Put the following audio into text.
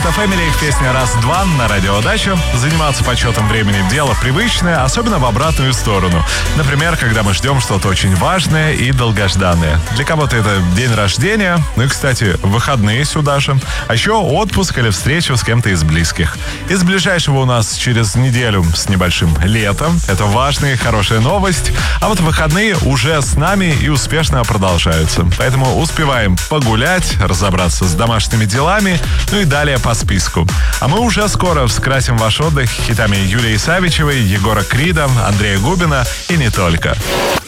Family, их песня «Раз-два» на радиодачу. Заниматься подсчетом времени – дело привычное, особенно в обратную сторону. Например, когда мы ждем что-то очень важное и долгожданное. Для кого-то это день рождения, ну и, кстати, выходные сюда же. А еще отпуск или встречу с кем-то из близких. Из ближайшего у нас через неделю с небольшим летом. Это важная и хорошая новость. А вот выходные уже с нами и успешно продолжаются. Поэтому успеваем погулять, разобраться с домашними делами, ну и далее по списку. А мы уже скоро вскрасим ваш отдых хитами Юлии Савичевой, Егора Крида, Андрея Губина и не только.